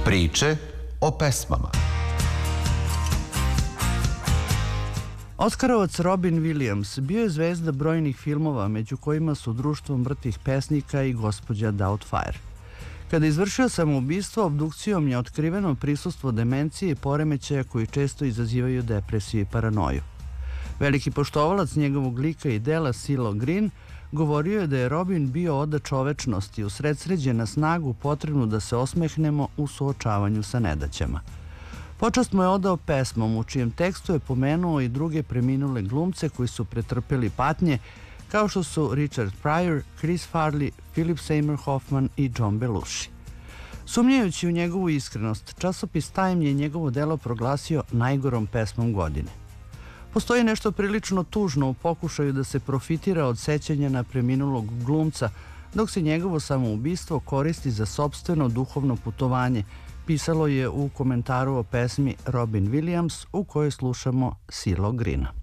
Priče o pesmama. Oskarovac Robin Williams bio je zvezda brojnih filmova, među kojima su Društvo mrtvih pesnika i Gospođa Doubtfire. Kada je izvršio samoubistvo, obdukcijom je otkriveno prisustvo demencije i poremećaja koji često izazivaju depresiju i paranoju. Veliki poštovalac njegovog lika i dela CeeLo Green govorio je da je Robin bio oda čovečnosti, usredsređena snagu potrebnu da se osmehnemo u suočavanju sa nedaćama. Počast mu je odao pesmom, u čijem tekstu je pomenuo i druge preminule glumce koji su pretrpeli patnje, kao što su Richard Pryor, Chris Farley, Philip Seymour Hoffman i John Belushi. Sumnjajući u njegovu iskrenost, časopis Time je njegovo delo proglasio najgorom pesmom godine. Postoji nešto prilično tužno u pokušaju da se profitira od sećanja na preminulog glumca, dok se njegovo samoubistvo koristi za sopstveno duhovno putovanje, pisalo je u komentaru o pesmi Robin Williams, u kojoj slušamo CeeLo Greena.